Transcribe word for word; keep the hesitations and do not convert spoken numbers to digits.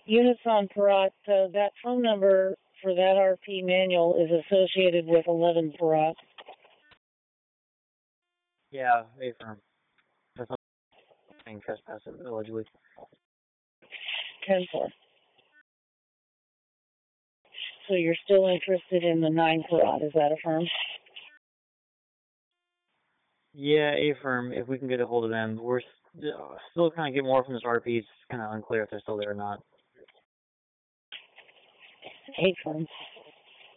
Unison Parat, uh, that phone number for that R P manual is associated with eleven Parat. Yeah, A-firm. That's not being trespassed allegedly. ten four. So you're still interested in the nine Parat, is that affirmed? Yeah, A-firm, if we can get a hold of them. We're st- still trying to get more from this R P. It's kind of unclear if they're still there or not. A-firm.